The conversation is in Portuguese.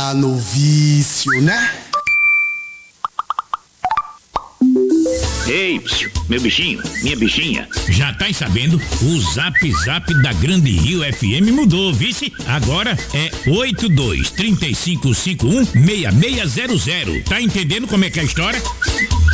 tá no vício, né? Ei, meu bichinho, minha bichinha. Já tá sabendo? O Zap Zap da Grande Rio FM mudou, vice? Agora é 82-3551-6600. Tá entendendo como é que é a história?